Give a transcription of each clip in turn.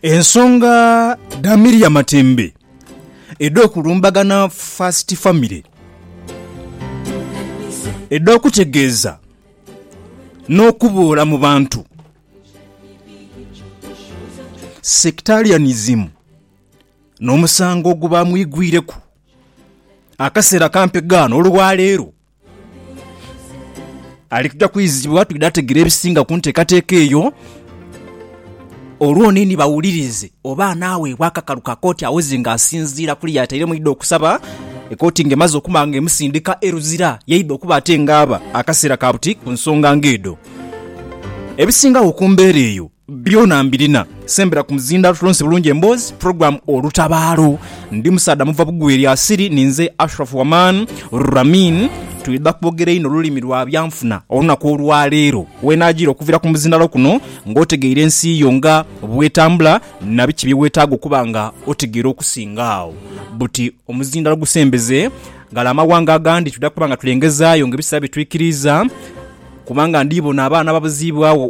ensonga Damiri ya Matembe eddo okulumbagana First Family eddo okutegeeza n'okubuula mu bantu sectarianism n'omusango oguba mwigwireku akaseera kampegano olwaleero alikujja kwizibwa tudategera ebisinga ku nteekateeka eyo olwo nini bawulirize oba naawe wakakaluka kooti aweze ng'asinziira kuli yataire mu idde okusaba ekooti ng'emaze okumanga emusindika eruzira yeidde okuba ate ng'aba akaseera ka buti ku nsonga ng'edo ebisinga okumbeera eyo byona mbirina sembera ku muzinda tulonse bulungi emboozi program olutabaalo ndi musaada muva bugweri asiri ninze Ashraf Waman Ramin tuyida kubogera ino lulimi lwa byanfuna olunaku olwaleero wenaagira okuvira ku muzinda kuno ng'otegeera ensi yonga bwetambula na biki byewetaaga okuba nga otegeera okusingaawo buti omuzinda gusembeze ngala amawanga agandi tudda kuba nga tulengezaayo ng'ebisaba bitwikiriza kubanga ndibona abaana babuzibwawo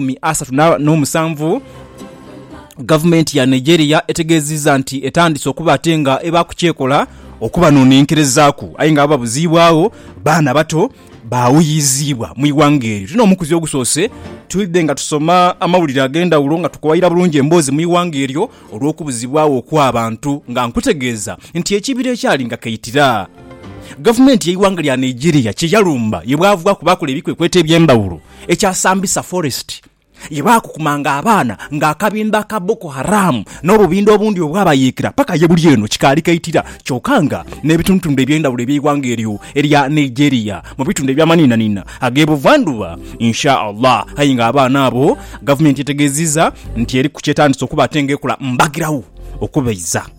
37 gavumenti ya Nigeria etegeziza nti etandise okuba atenga ebakukyekola okuba nonenkerezaaku ayi nga babuzibwawo baana bato bawuyizibwa mu iwanga eryo tuno omukuzi ogusoose tulidde nga tusoma amawulire agenda ulo nga tukuwayira bulungi emboozi mu iwanga eryo olw'okubuzibwawo okw'abantu nga nkutegeeza nti ekibira ekyali nga kayitira gavumenti y'iwanga lya Nigeria kyeyalumba yebwavuga kubakola ebikwekweta ebyembawulo ekyasambisa forest yebakukumanga abaana ng'akabinda ka Boko Haram n'obubindo obundi obwabayiikira paka ye buli eno kikaali kayitira kyokanga n'ebitundutundu ebyendawulo eby'iwanga eryo erya Nigeria mu bitundu ebyamanina ag'ebuvanduba insha Allah ayi ng'abaana abo gavumenti etegeeziza nti eri ku kyetandisa okuba atenga ekola mbagirawo okubaiza